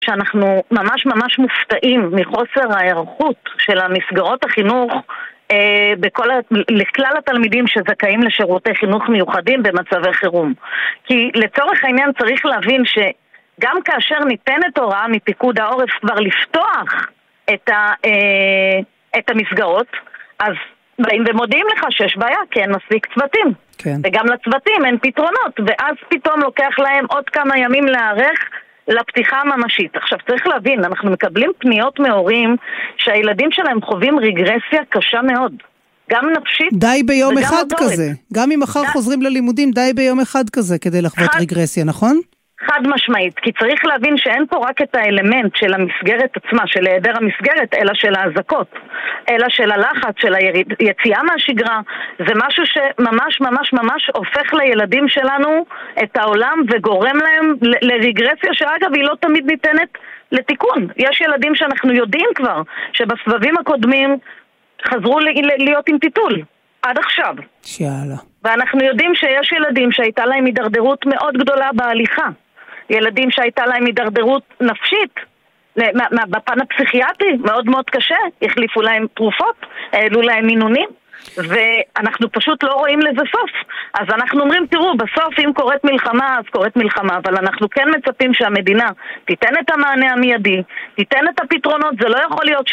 שאנחנו ממש ממש מופתעים מחוסר ההיערכות של המסגרות החינוך לכלל התלמידים שזכאים לשירותי חינוך מיוחדים במצבי חירום. כי לצורך העניין צריך להבין שגם כאשר ניתנת הוראה מפיקוד העורף כבר לפתוח את המסגרות, אז באים ומודיעים לך שיש בעיה, כי אין מספיק צוותים. כן. וגם לצוותים אין פתרונות, ואז פתאום לוקח להם עוד כמה ימים להיערך לפתיחה הממשית. עכשיו צריך להבין, אנחנו מקבלים פניות מהורים שהילדים שלהם חווים רגרסיה קשה מאוד. גם נפשית די ביום אחד מוטורית. כזה. גם אם מחר חוזרים ללימודים, די ביום אחד כזה כדי לחוות רגרסיה, נכון? חד משמעית, כי צריך להבין שאין פה רק את האלמנט של המסגרת עצמה, של היעדר המסגרת, אלא של ההזקות, אלא של הלחץ, של היציאה מהשגרה. זה משהו שממש ממש ממש הופך לילדים שלנו את העולם וגורם להם לרגרסיה שאגב היא לא תמיד ניתנת לתיקון. יש ילדים שאנחנו יודעים כבר שבסבבים הקודמים חזרו להיות עם טיטול עד עכשיו. שאלה. ואנחנו יודעים שיש ילדים שהייתה להם הידרדרות מאוד גדולה בהליכה. ילדים שהייתה להם הידרדרות נפשית, בפן הפסיכיאטרי, מאוד מאוד קשה, החליפו להם תרופות, העלו להם מינונים, ואנחנו פשוט לא רואים לזה סוף. אז אנחנו אומרים, תראו, בסוף אם קורית מלחמה, אז קורית מלחמה, אבל אנחנו כן מצפים שהמדינה תיתן את המענה המיידי, תיתן את הפתרונות. זה לא יכול להיות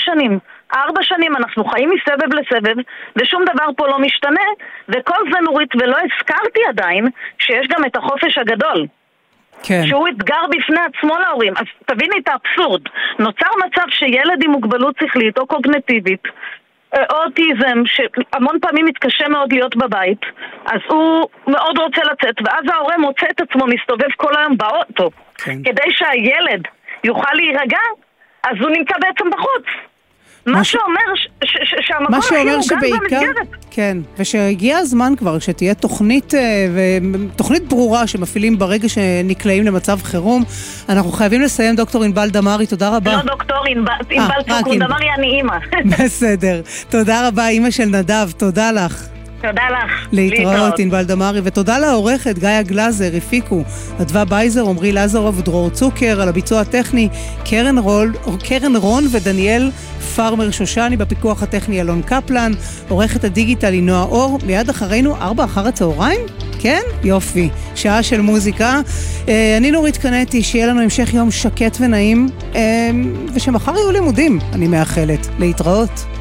ש4 שנים אנחנו חיים מסבב לסבב, ושום דבר פה לא משתנה, וכל זה נורית, ולא הזכרתי עדיין שיש גם את החופש הגדול. כן. שהוא אתגר בפני עצמו להורים. אז תביני את האבסורד. נוצר מצב שילד עם מוגבלות שכלית או קוגניטיבית או אוטיזם, שהמון פעמים מתקשה מאוד להיות בבית, אז הוא מאוד רוצה לצאת, ואז ההורה מוצא את עצמו מסתובב כל היום באוטו. כן. כדי שהילד יוכל להירגע, אז הוא נמצא בעצם בחוץ. מה שאומר שהמקום הכי מוגן במסגרת. כן, ושהגיע הזמן כבר שתהיה תוכנית ברורה שמפעילים ברגע שנקלעים למצב חירום. אנחנו חייבים לסיים. דוקטור ענבל דמארי, תודה רבה. לא דוקטור ענבל דמארי, אני אימא. בסדר, תודה רבה, אימא של נדב, תודה לך. תודה לך. להתראות ענבל דמארי, ותודה לעורכת גאיה גלזר, הפיקו אדווה בייזר, עמרי לזרוב ודרור צוקר, על הביצוע הטכני קרן רון ודניאל פארמר שושני, בפיקוח הטכני אלון קפלן, עורכת הדיגיטל היא נועה אור. מיד אחרינו 4 אחר הצהריים, כן? יופי, שעה של מוזיקה. אני נורית קנטי, שיהיה לנו המשך יום שקט ונעים, ושמחר יהיו לימודים, אני מאחלת. להתראות.